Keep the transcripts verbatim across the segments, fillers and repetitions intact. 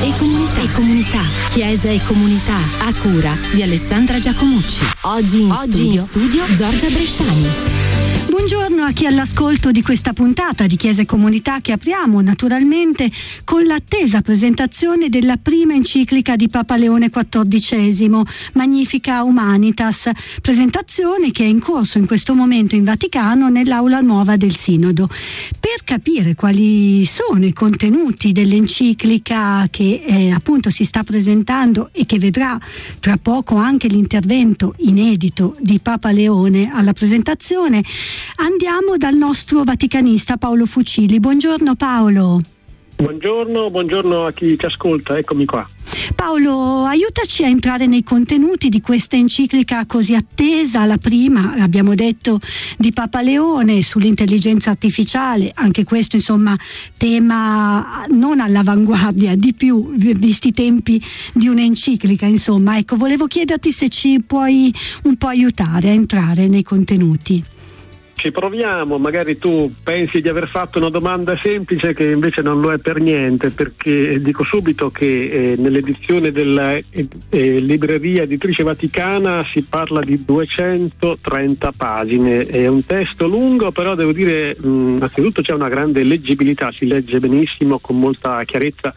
e comunità. E comunità. Chiesa e comunità. A cura di Alessandra Giacomucci. Oggi in Oggi studio, in studio Giorgia Bresciani. Buongiorno a chi è all'ascolto di questa puntata di Chiesa e Comunità, che apriamo naturalmente con l'attesa presentazione della prima enciclica di Papa Leone quattordicesimo, Magnificat Humanitas, presentazione che è in corso in questo momento in Vaticano nell'aula nuova del Sinodo. Per capire quali sono i contenuti dell'enciclica che eh, appunto si sta presentando e che vedrà tra poco anche l'intervento inedito di Papa Leone alla presentazione, andiamo dal nostro vaticanista Paolo Fucili. Buongiorno Paolo. Buongiorno, buongiorno a chi ci ascolta, eccomi qua. Paolo, aiutaci a entrare nei contenuti di questa enciclica così attesa, la prima, l'abbiamo detto, di Papa Leone sull'intelligenza artificiale, anche questo insomma tema non all'avanguardia, di più, visti i tempi di un'enciclica, insomma. Ecco, volevo chiederti se ci puoi un po' aiutare a entrare nei contenuti. Ci proviamo, magari tu pensi di aver fatto una domanda semplice che invece non lo è per niente, perché dico subito che eh, nell'edizione della eh, eh, Libreria Editrice Vaticana si parla di duecentotrenta pagine, è un testo lungo, però devo dire mh, innanzitutto c'è una grande leggibilità, si legge benissimo, con molta chiarezza.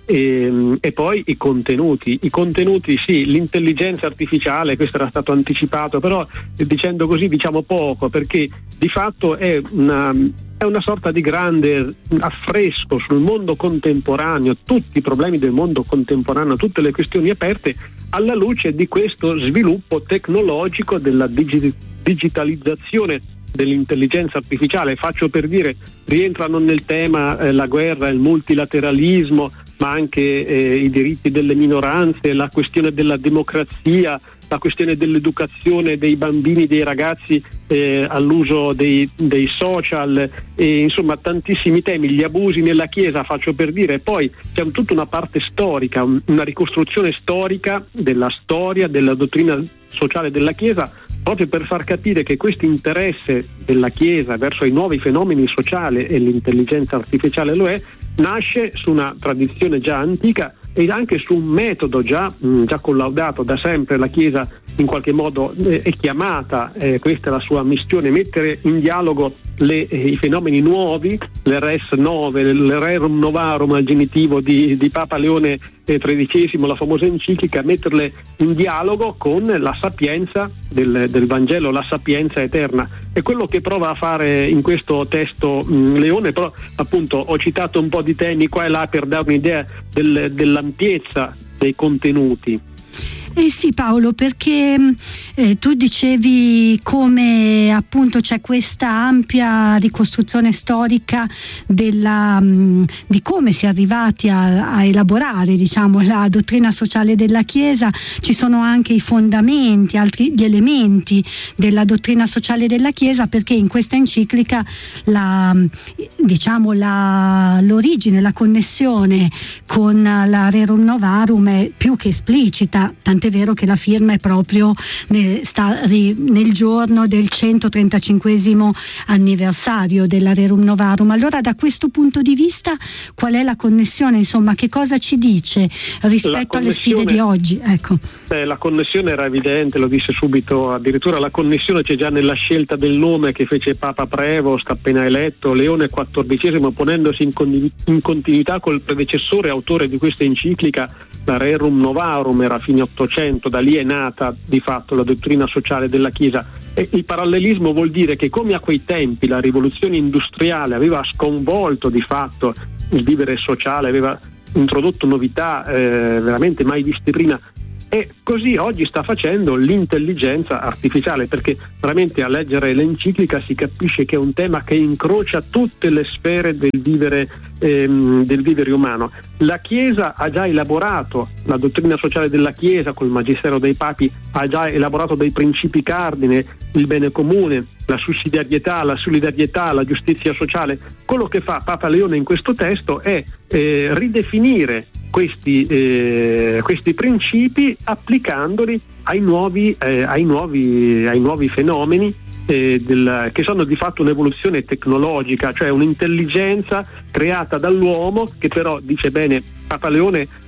E, e poi i contenuti, i contenuti sì, l'intelligenza artificiale, questo era stato anticipato, però dicendo così diciamo poco, perché di fatto è una, è una sorta di grande affresco sul mondo contemporaneo, tutti i problemi del mondo contemporaneo, tutte le questioni aperte alla luce di questo sviluppo tecnologico della digi- digitalizzazione dell'intelligenza artificiale. Faccio per dire, rientrano nel tema eh, la guerra, il multilateralismo, ma anche eh, i diritti delle minoranze, la questione della democrazia, la questione dell'educazione dei bambini, dei ragazzi eh, all'uso dei, dei social, e insomma tantissimi temi, gli abusi nella Chiesa, faccio per dire. Poi c'è un, tutta una parte storica, un, una ricostruzione storica della storia, della dottrina sociale della Chiesa, proprio per far capire che questo interesse della Chiesa verso i nuovi fenomeni sociali, e l'intelligenza artificiale lo è, nasce su una tradizione già antica e anche su un metodo già, mh, già collaudato da sempre. La Chiesa in qualche modo eh, è chiamata, eh, questa è la sua missione, mettere in dialogo le, eh, i fenomeni nuovi, le res nove, le rerum novarum al genitivo di, di Papa Leone tredicesimo, la famosa enciclica, metterle in dialogo con la sapienza del, del Vangelo, la sapienza eterna. È quello che prova a fare in questo testo mh, Leone, però appunto ho citato un po' di temi qua e là per dare un'idea del, dell'ampiezza dei contenuti. Eh sì Paolo, perché eh, tu dicevi come appunto c'è questa ampia ricostruzione storica della, mh, di come si è arrivati a, a elaborare, diciamo, la dottrina sociale della Chiesa. Ci sono anche i fondamenti, altri gli elementi della dottrina sociale della Chiesa, perché in questa enciclica la, diciamo, la, l'origine, la connessione con la Rerum Novarum è più che esplicita, tant'è è vero che la firma è proprio nel, sta, nel giorno del centotrentacinquesimo anniversario della Rerum Novarum. Allora, da questo punto di vista, qual è la connessione? Insomma, che cosa ci dice rispetto alle sfide di oggi? Ecco. Eh, la connessione era evidente, lo disse subito, addirittura la connessione c'è già nella scelta del nome che fece Papa Prevost appena eletto, Leone quattordicesimo, ponendosi in, con, in continuità col predecessore autore di questa enciclica, la Rerum Novarum, era a fine Ottocento, da lì è nata di fatto la dottrina sociale della Chiesa. E il parallelismo vuol dire che, come a quei tempi la rivoluzione industriale aveva sconvolto di fatto il vivere sociale, aveva introdotto novità eh, veramente mai viste prima, e così oggi sta facendo l'intelligenza artificiale, perché veramente a leggere l'enciclica si capisce che è un tema che incrocia tutte le sfere del vivere, ehm, del vivere umano. La Chiesa ha già elaborato, la dottrina sociale della Chiesa col magistero dei papi ha già elaborato dei principi cardine, il bene comune, la sussidiarietà, la solidarietà, la giustizia sociale. Quello che fa Papa Leone in questo testo è eh, ridefinire questi, eh, questi principi applicandoli ai nuovi, eh, ai nuovi, ai nuovi fenomeni eh, del, che sono di fatto un'evoluzione tecnologica, cioè un'intelligenza creata dall'uomo che però, dice bene Papa Leone,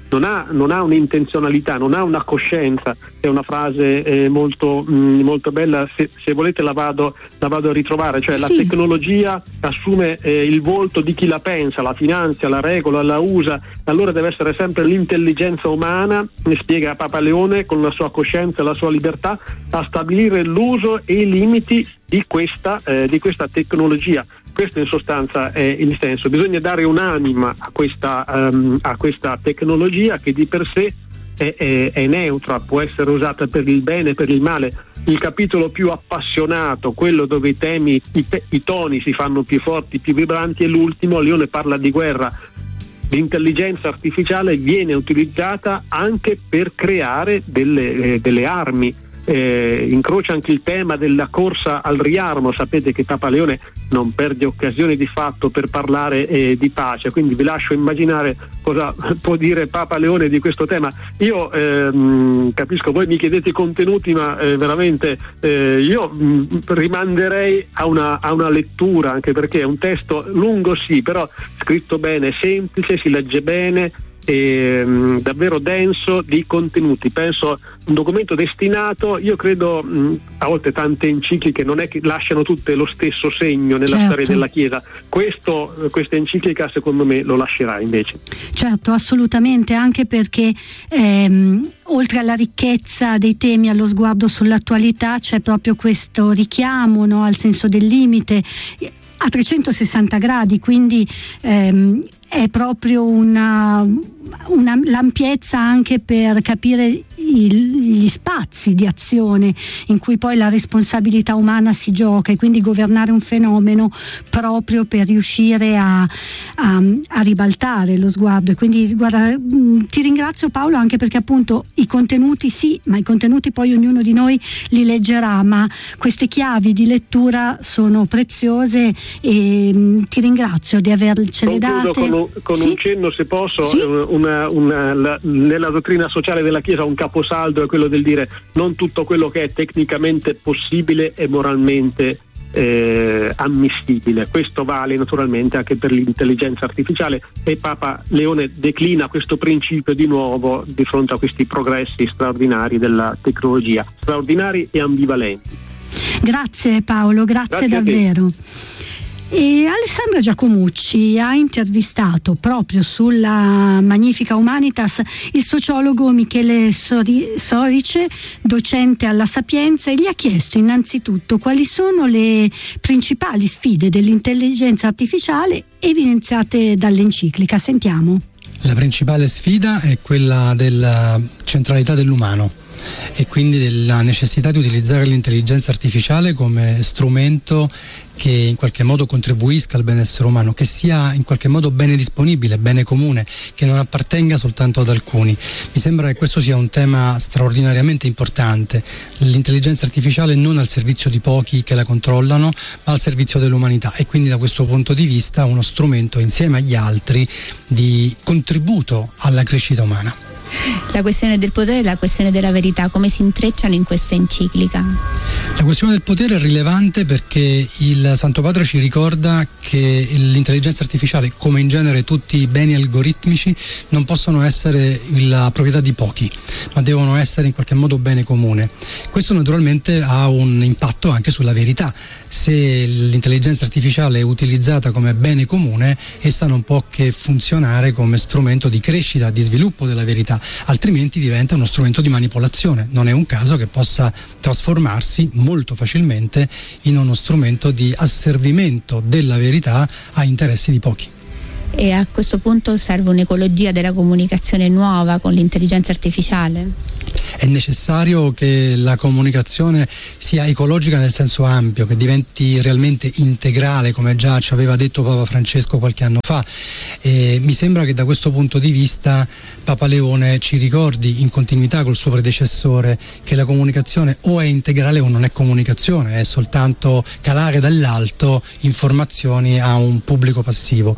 non ha, non ha un'intenzionalità, non ha una coscienza. È una frase eh, molto, mh, molto bella, se, se volete la vado, la vado a ritrovare, cioè sì. La tecnologia assume eh, il volto di chi la pensa, la finanzia, la regola, la usa, allora deve essere sempre l'intelligenza umana, ne spiega Papa Leone, con la sua coscienza e la sua libertà, a stabilire l'uso e i limiti di questa, eh, di questa tecnologia. Questo in sostanza è il senso. Bisogna dare un'anima a questa, um, a questa tecnologia che di per sé è, è, è neutra, può essere usata per il bene e per il male. Il capitolo più appassionato, quello dove i temi, i, i toni si fanno più forti, più vibranti, è l'ultimo. Leone parla di guerra. L'intelligenza artificiale viene utilizzata anche per creare delle, eh, delle armi. Eh, incrocia anche il tema della corsa al riarmo. Sapete che Papa Leone non perde occasione di fatto per parlare eh, di pace, quindi vi lascio immaginare cosa può dire Papa Leone di questo tema. Io ehm, capisco, voi mi chiedete i contenuti, ma eh, veramente eh, io mh, rimanderei a una, a una lettura, anche perché è un testo lungo sì, però scritto bene, semplice, si legge bene, e, mh, davvero denso di contenuti. Penso un documento destinato, io credo, mh, a volte tante encicliche non è che lasciano tutte lo stesso segno nella certo. storia della Chiesa. Questo, questa enciclica secondo me lo lascerà invece. Certo, assolutamente, anche perché ehm, oltre alla ricchezza dei temi, allo sguardo sull'attualità, c'è proprio questo richiamo, no, al senso del limite a trecentosessanta gradi, quindi ehm, è proprio una, una l'ampiezza anche per capire il, gli spazi di azione in cui poi la responsabilità umana si gioca, e quindi governare un fenomeno proprio per riuscire a, a, a ribaltare lo sguardo. E quindi guarda, ti ringrazio Paolo, anche perché appunto i contenuti sì, ma i contenuti poi ognuno di noi li leggerà, ma queste chiavi di lettura sono preziose e mh, ti ringrazio di avercele date. Con, un, con sì? un cenno, se posso, sì? una, una, la, nella dottrina sociale della Chiesa un caposaldo è quello del dire non tutto quello che è tecnicamente possibile è moralmente eh, ammissibile. Questo vale naturalmente anche per l'intelligenza artificiale, e Papa Leone declina questo principio di nuovo di fronte a questi progressi straordinari della tecnologia, straordinari e ambivalenti. Grazie Paolo, grazie, grazie davvero. E Alessandra Giacomucci ha intervistato proprio sulla Magnifica Humanitas il sociologo Michele Sori- Sorice, docente alla Sapienza, e gli ha chiesto innanzitutto quali sono le principali sfide dell'intelligenza artificiale evidenziate dall'enciclica. Sentiamo. La principale sfida è quella della centralità dell'umano e quindi della necessità di utilizzare l'intelligenza artificiale come strumento che in qualche modo contribuisca al benessere umano, che sia in qualche modo bene disponibile, bene comune, che non appartenga soltanto ad alcuni. Mi sembra che questo sia un tema straordinariamente importante, l'intelligenza artificiale non al servizio di pochi che la controllano, ma al servizio dell'umanità, e quindi da questo punto di vista uno strumento insieme agli altri di contributo alla crescita umana. La questione del potere e la questione della verità come si intrecciano in questa enciclica? La questione del potere è rilevante perché il Santo Padre ci ricorda che l'intelligenza artificiale, come in genere tutti i beni algoritmici, non possono essere la proprietà di pochi, ma devono essere in qualche modo bene comune. Questo naturalmente ha un impatto anche sulla verità. Se l'intelligenza artificiale è utilizzata come bene comune, essa non può che funzionare come strumento di crescita, di sviluppo della verità, altrimenti diventa uno strumento di manipolazione. Non è un caso che possa trasformarsi molto facilmente in uno strumento di asservimento della verità a interessi di pochi. E a questo punto serve un'ecologia della comunicazione nuova con l'intelligenza artificiale? È necessario che la comunicazione sia ecologica nel senso ampio, che diventi realmente integrale, come già ci aveva detto Papa Francesco qualche anno fa. E mi sembra che da questo punto di vista Papa Leone ci ricordi, in continuità col suo predecessore, che la comunicazione o è integrale o non è comunicazione, è soltanto calare dall'alto informazioni a un pubblico passivo.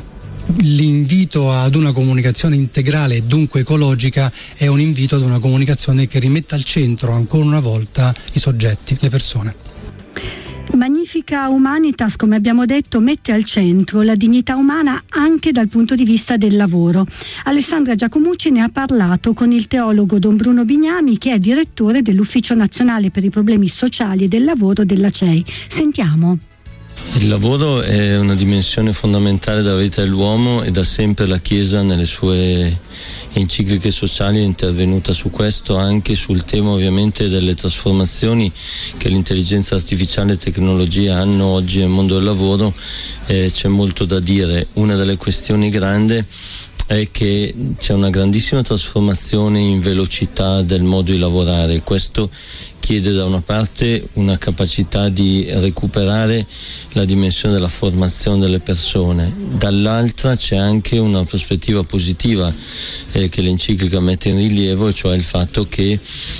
L'invito ad una comunicazione integrale e dunque ecologica è un invito ad una comunicazione che rimetta al centro ancora una volta i soggetti, le persone. Magnifica Humanitas, come abbiamo detto, mette al centro la dignità umana anche dal punto di vista del lavoro. Alessandra Giacomucci ne ha parlato con il teologo Don Bruno Bignami, che è direttore dell'Ufficio Nazionale per i Problemi Sociali e del Lavoro della C E I. Sentiamo. Il lavoro è una dimensione fondamentale della vita dell'uomo e da sempre la Chiesa nelle sue encicliche sociali è intervenuta su questo, anche sul tema ovviamente delle trasformazioni che l'intelligenza artificiale e tecnologia hanno oggi nel mondo del lavoro. Eh, c'è molto da dire. Una delle questioni grandi è che c'è una grandissima trasformazione in velocità del modo di lavorare. Questo chiede da una parte una capacità di recuperare la dimensione della formazione delle persone, dall'altra c'è anche una prospettiva positiva eh, che l'enciclica mette in rilievo, cioè il fatto che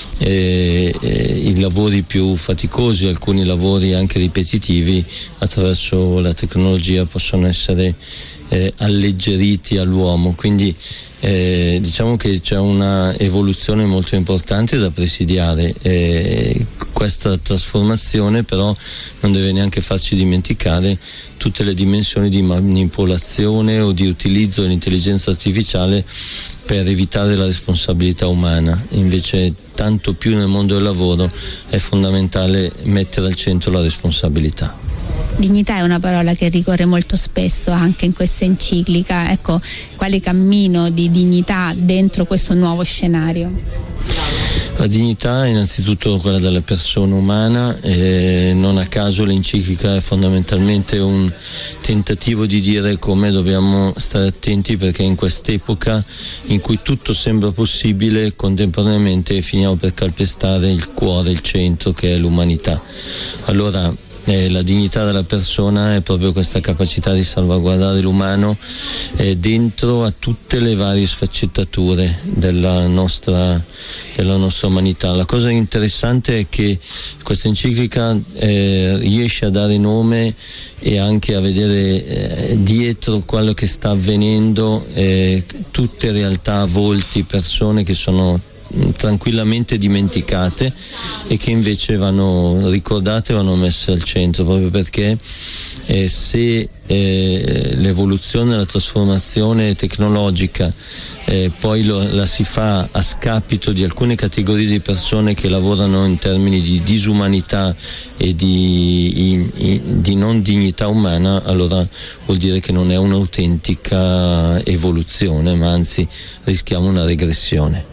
eh, eh, i lavori più faticosi, alcuni lavori anche ripetitivi, attraverso la tecnologia possono essere eh, alleggeriti all'uomo. Quindi Eh, diciamo che c'è una evoluzione molto importante da presidiare. Eh, questa trasformazione però non deve neanche farci dimenticare tutte le dimensioni di manipolazione o di utilizzo dell'intelligenza artificiale per evitare la responsabilità umana. Invece tanto più nel mondo del lavoro è fondamentale mettere al centro la responsabilità. Dignità è una parola che ricorre molto spesso anche in questa enciclica. Ecco, quale cammino di dignità dentro questo nuovo scenario? La dignità è innanzitutto quella della persona umana, e non a caso l'enciclica è fondamentalmente un tentativo di dire come dobbiamo stare attenti, perché in quest'epoca in cui tutto sembra possibile, contemporaneamente finiamo per calpestare il cuore, il centro, che è l'umanità. Allora Eh, la dignità della persona è proprio questa capacità di salvaguardare l'umano eh, dentro a tutte le varie sfaccettature della nostra, della nostra umanità. La cosa interessante è che questa enciclica eh, riesce a dare nome e anche a vedere eh, dietro quello che sta avvenendo, eh, tutte realtà, volti, persone che sono tranquillamente dimenticate e che invece vanno ricordate, vanno messe al centro, proprio perché eh, se eh, l'evoluzione, la trasformazione tecnologica eh, poi lo, la si fa a scapito di alcune categorie di persone che lavorano in termini di disumanità e di, in, in, di non dignità umana, allora vuol dire che non è un'autentica evoluzione, ma anzi rischiamo una regressione.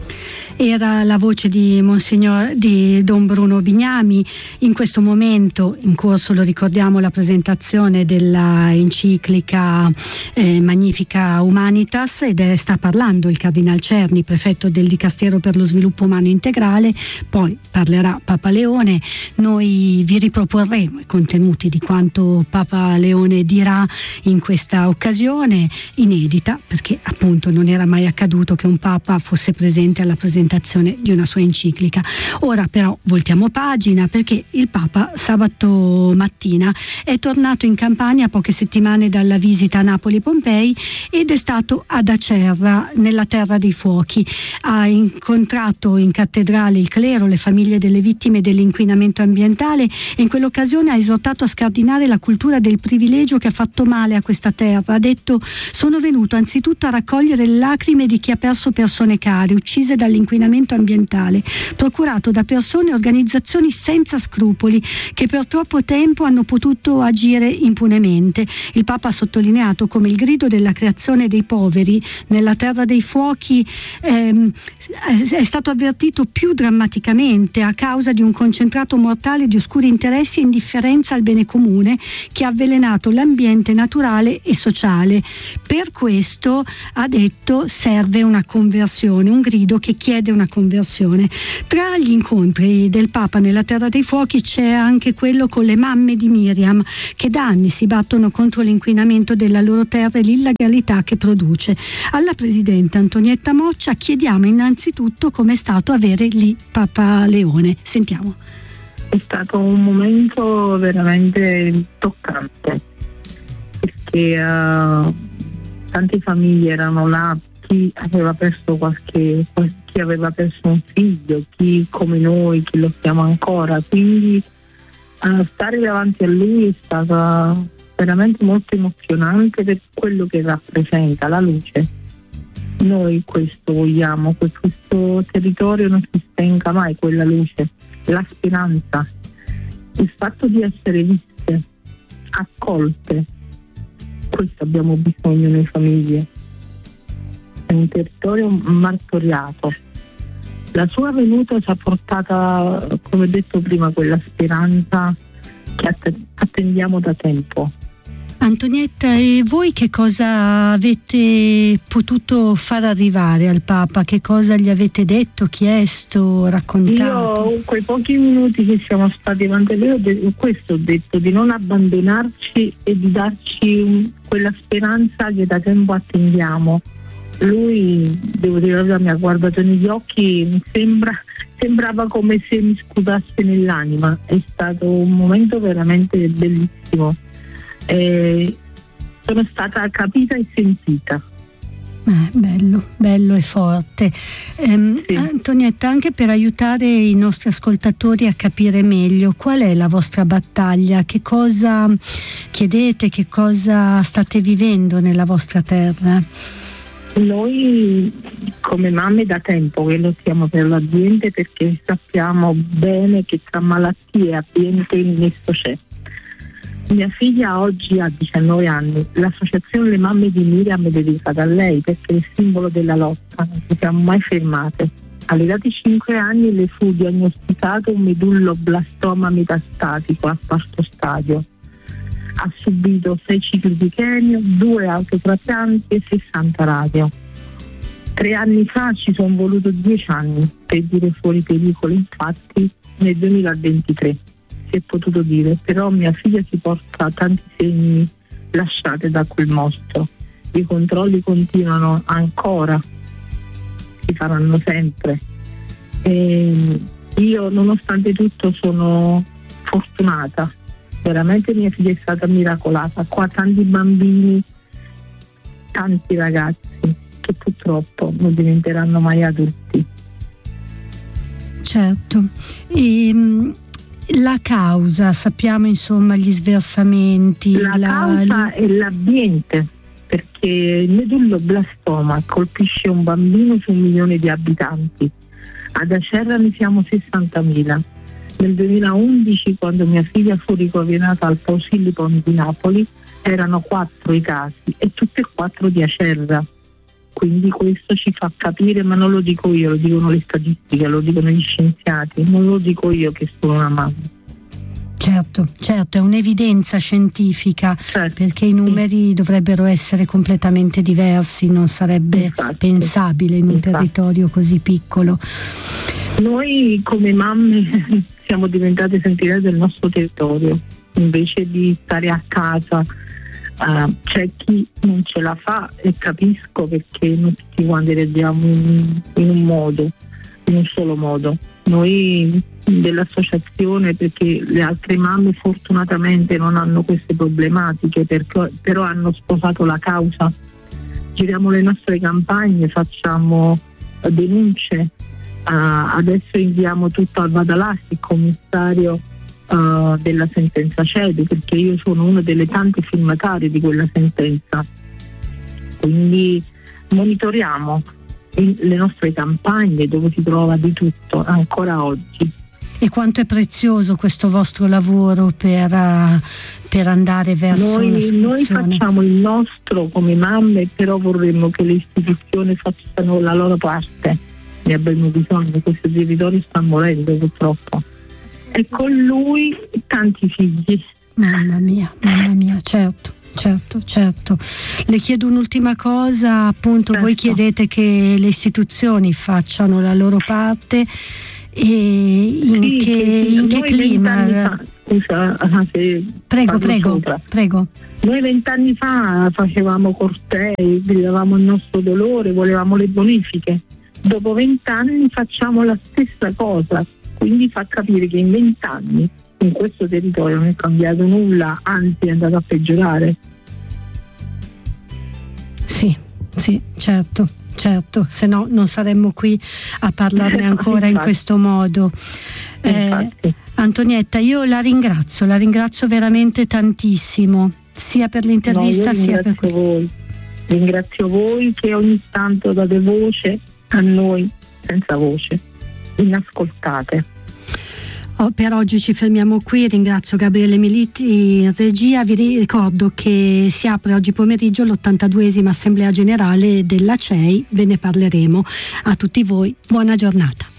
Era la voce di Monsignor di Don Bruno Bignami. In questo momento in corso, lo ricordiamo, la presentazione della enciclica eh, Magnifica Humanitas, ed è, sta parlando il Cardinal Cerni, prefetto del Dicastero per lo Sviluppo Umano Integrale. Poi parlerà Papa Leone. Noi vi riproporremo i contenuti di quanto Papa Leone dirà in questa occasione inedita, perché appunto non era mai accaduto che un Papa fosse presente alla presentazione di una sua enciclica. Ora però voltiamo pagina, perché il Papa sabato mattina è tornato in Campania a poche settimane dalla visita a Napoli e Pompei ed è stato ad Acerra, nella Terra dei Fuochi. Ha incontrato in cattedrale il clero, le famiglie delle vittime dell'inquinamento ambientale, e in quell'occasione ha esortato a scardinare la cultura del privilegio che ha fatto male a questa terra. Ha detto: sono venuto anzitutto a raccogliere le lacrime di chi ha perso persone care, uccise dall'inquinamento ambientale, procurato da persone e organizzazioni senza scrupoli che per troppo tempo hanno potuto agire impunemente. Il Papa ha sottolineato come il grido della creazione dei poveri nella Terra dei Fuochi ehm, è stato avvertito più drammaticamente a causa di un concentrato mortale di oscuri interessi e indifferenza al bene comune che ha avvelenato l'ambiente naturale e sociale. Per questo, ha detto, serve una conversione, un grido che chiede una conversione. Tra gli incontri del Papa nella Terra dei Fuochi c'è anche quello con le mamme di Miriam, che da anni si battono contro l'inquinamento della loro terra e l'illegalità che produce. Alla Presidente Antonietta Moccia chiediamo innanzitutto com'è stato avere lì Papa Leone. Sentiamo. È stato un momento veramente toccante, perché uh, tante famiglie erano là, chi aveva perso qualche, chi aveva perso un figlio, chi come noi, chi lo siamo ancora, quindi uh, stare davanti a lui è stata veramente molto emozionante per quello che rappresenta la luce. Noi questo vogliamo, che questo territorio non si spenga mai quella luce, la speranza, il fatto di essere viste, accolte. Questo abbiamo bisogno nelle famiglie. È un territorio martoriato. La sua venuta ci ha portata, come detto prima, quella speranza che att- attendiamo da tempo. Antonietta, e voi che cosa avete potuto far arrivare al Papa? Che cosa gli avete detto, chiesto, raccontato? Io, quei pochi minuti che siamo stati davanti a lui, ho detto, questo ho detto, di non abbandonarci e di darci un, quella speranza che da tempo attendiamo. Lui, devo dire, mi ha guardato negli occhi, mi sembra, sembrava come se mi scutasse nell'anima. È stato un momento veramente bellissimo. Eh, sono stata capita e sentita. Eh, bello, bello e forte. Ehm, Sì. Antonietta, anche per aiutare i nostri ascoltatori a capire meglio qual è la vostra battaglia, che cosa chiedete, che cosa state vivendo nella vostra terra? Noi come mamme da tempo che lottiamo per l'ambiente, perché sappiamo bene che tra malattie e ambiente il nesso c'è. Mia figlia oggi ha diciannove anni, l'associazione Le Mamme di Miriam è dedicata a lei perché è il simbolo della lotta, non ci siamo mai fermate. All'età di cinque anni le fu diagnosticato un medulloblastoma metastatico a quarto stadio. Ha subito sei cicli di chemio, due autotrapianti e sessanta radio. Tre anni fa ci sono voluto dieci anni per dire fuori pericolo, infatti nel duemilaventitré si è potuto dire, però mia figlia si porta tanti segni lasciati da quel mostro. I controlli continuano ancora, si faranno sempre. E io nonostante tutto sono fortunata, veramente mia figlia è stata miracolata. Qua tanti bambini, tanti ragazzi che purtroppo non diventeranno mai adulti. Certo. E, la causa, sappiamo insomma gli sversamenti. La, la causa è l'ambiente, perché il medulloblastoma colpisce un bambino su un milione di abitanti. Ad Acerra ne siamo sessantamila. Nel duemilaundici, quando mia figlia fu ricoverata al Posillipo di Napoli, erano quattro i casi e tutti e quattro di Acerra. Quindi questo ci fa capire, ma non lo dico io, lo dicono le statistiche, lo dicono gli scienziati, non lo dico io che sono una mamma. Certo, certo, è un'evidenza scientifica, certo, perché i numeri sì. dovrebbero essere completamente diversi, non sarebbe infatti, pensabile in un infatti. territorio così piccolo. Noi come mamme siamo diventate sentinelle del nostro territorio, invece di stare a casa. Uh, c'è chi non ce la fa e capisco, perché non tutti quanti reggiamo in, in un modo, in un solo modo. Noi dell'associazione, perché le altre mamme fortunatamente non hanno queste problematiche, perché, però hanno sposato la causa, giriamo le nostre campagne, facciamo denunce, uh, adesso inviamo tutto al Vadalassi, il commissario Uh, della sentenza CEDU, perché io sono una delle tante firmatarie di quella sentenza. Quindi monitoriamo in, le nostre campagne, dove si trova di tutto ancora oggi. E quanto è prezioso questo vostro lavoro per, uh, per andare verso noi, una soluzione. Noi facciamo il nostro come mamme, però vorremmo che le istituzioni facciano la loro parte. Ne abbiamo bisogno, questo territorio sta morendo purtroppo. E con lui tanti figli. Mamma mia, mamma mia, certo, certo, certo. Le chiedo un'ultima cosa, appunto, certo. Voi chiedete che le istituzioni facciano la loro parte, e in sì, che, sì, in che clima? Fa, scusa, se prego, prego, sopra. prego. Noi vent'anni fa facevamo cortei, gridavamo il nostro dolore, volevamo le bonifiche. Dopo vent'anni facciamo la stessa cosa. Quindi fa capire che in vent'anni in questo territorio non è cambiato nulla, anzi è andato a peggiorare. Sì, sì, certo, certo, se no non saremmo qui a parlarne ancora in questo modo. Eh, Antonietta, io la ringrazio, la ringrazio veramente tantissimo, sia per l'intervista no, sia per voi. Ringrazio voi che ogni tanto date voce a noi senza voce, inascoltate. Oh, per oggi ci fermiamo qui, ringrazio Gabriele Militi in regia, vi ricordo che si apre oggi pomeriggio l'ottantaduesima Assemblea Generale della C E I, ve ne parleremo. A tutti voi buona giornata.